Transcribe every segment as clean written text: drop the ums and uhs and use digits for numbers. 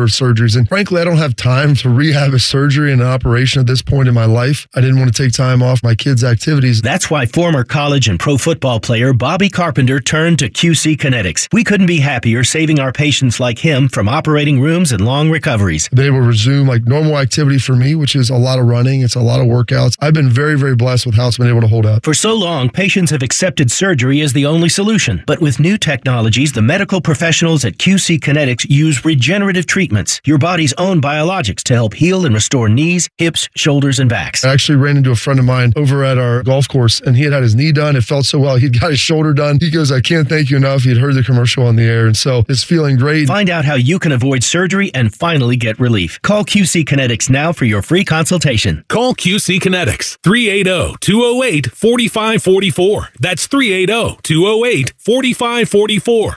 of surgeries. And frankly, I don't have time to rehab a surgery and an operation at this point in my life. I didn't want to take time off my kids' activities. That's why former college and pro football player Bobby Carpenter turned to QC Kinetics. We couldn't be happier saving our patients like him from operating rooms and long recoveries. They will resume like normal activity for me, which is a lot of running. It's a lot of workouts. I've been very, very blessed with how it's been able to hold up. For so long, patients have accepted surgery as the only solution. But with new technologies, the medical professionals at QC Kinetics use regenerative treatments, your body's own biologics, to help heal and restore knees, hips, shoulders, and backs. I actually ran into a friend of mine over at our golf course, and he had his knee done. It felt so well. He'd got his shoulder done. He goes, I can't thank you enough. He'd heard the commercial on the air, and so it's feeling great. Find out how you can avoid surgery and finally get relief. Call QC Kinetics now for your free consultation. Call QC Kinetics, 380-208-4544. That's 380-208-4544.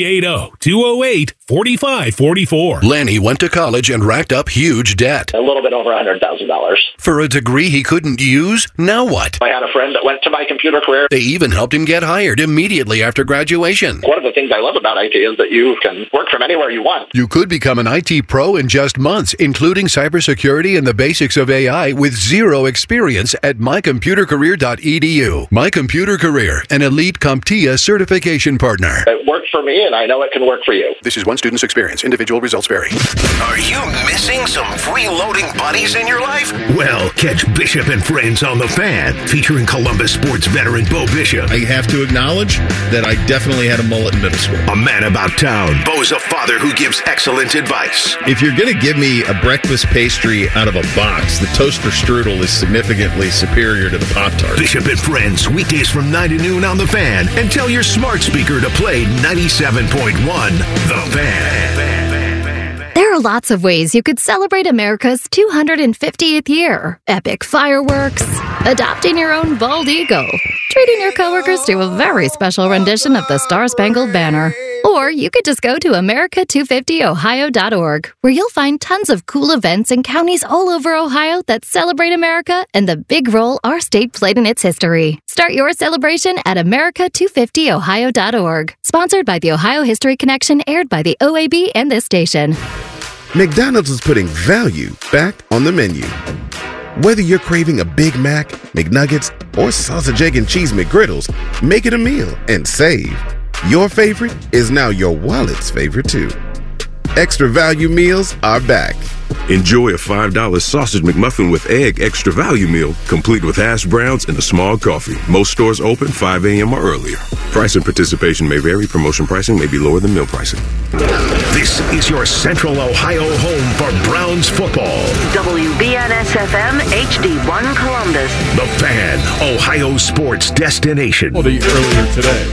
380-208-4544. Lanny went to college and racked up huge debt. A little bit over $100,000. For a degree he couldn't use? Now what? I had a friend that went to My Computer Career. They even helped him get hired immediately after graduation. One of the things I love about IT is that you can work from anywhere you want. You could become an IT pro in just months, including cybersecurity and the basics of AI with zero experience at mycomputercareer.edu. My Computer Career, an elite CompTIA certification partner. It worked for me, and I know it can work for you. This is one student's experience. Individual results vary. Are you missing some freeloading buddies in your life? Well, catch Bishop and Friends on The Fan, featuring Columbus sports veteran Bo Bishop. I have to acknowledge that I definitely had a mullet in middle school. A man about town. Bo's a father who gives excellent advice. If you're going to give me a breakfast pastry out of a box, the toaster strudel is significantly superior to the Pop-Tart. Bishop and Friends, weekdays from 9 to noon on The Fan. And tell your smart speaker to play 97.1 The Fan. There are lots of ways you could celebrate America's 250th year. Epic fireworks, adopting your own bald eagle, treating your coworkers to a very special rendition of the Star-Spangled Banner. Or you could just go to America250ohio.org, where you'll find tons of cool events in counties all over Ohio that celebrate America and the big role our state played in its history. Start your celebration at America250ohio.org. Sponsored by the Ohio History Connection, aired by the OAB and this station. McDonald's is putting value back on the menu. Whether you're craving a Big Mac, McNuggets, or sausage, egg, and cheese McGriddles, make it a meal and save. Your favorite is now your wallet's favorite too. Extra value meals are back. Enjoy a $5 sausage McMuffin with egg extra value meal, complete with hash browns and a small coffee. Most stores open 5 a.m. or earlier. Price and participation may vary. Promotion pricing may be lower than meal pricing. This is your Central Ohio home for Browns football. WBNS-FM HD1 Columbus. The Fan, Ohio sports destination. Well, earlier today.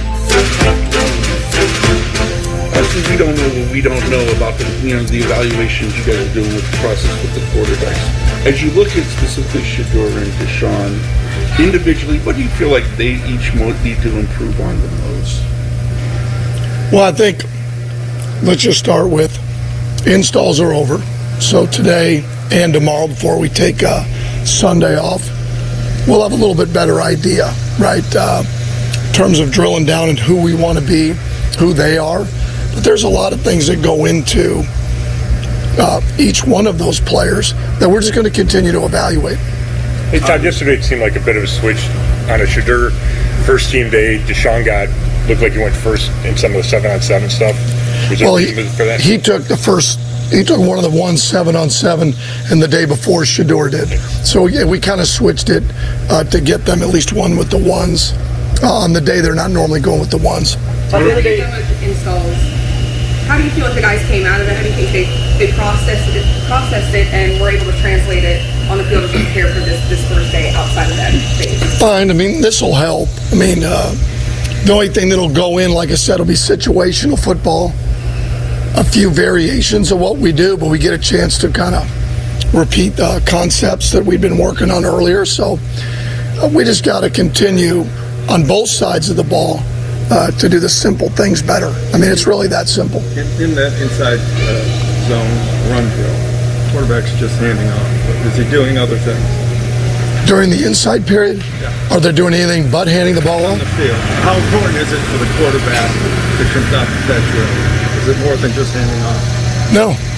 We don't know what we don't know about the evaluations you guys are doing with the process with the quarterbacks. As you look at specifically Shedeur and Deshaun, individually, what do you feel like they each need to improve on the most? Well, I think let's just start with installs are over. So today and tomorrow, before we take Sunday off, we'll have a little bit better idea, right? In terms of drilling down and who we want to be, who they are. But there's a lot of things that go into each one of those players that we're just going to continue to evaluate. Hey, Todd, yesterday it seemed like a bit of a switch on a Shedeur first team day. Deshaun looked like he went first in some of the 7-on-7 stuff. Well, he took one of the 7-on-7 and the day before Shedeur did. So yeah, we kind of switched it to get them at least one with the ones on the day they're not normally going with the ones. On the other day, installs, how do you feel like the guys came out of it? How do you think they processed it and were able to translate it on the field as they prepare for this first day outside of that phase? Fine. I mean, this will help. I mean, the only thing that'll go in, like I said, will be situational football, a few variations of what we do, but we get a chance to kind of repeat the concepts that we've been working on earlier. So we just got to continue on both sides of the ball to do the simple things better. I mean, it's really that simple. In that inside zone run drill, quarterback's just handing off, but is he doing other things? During the inside period? Yeah. Are they doing anything but handing the ball off? On the field. How important is it for the quarterback to conduct that drill? Is it more than just handing off? No.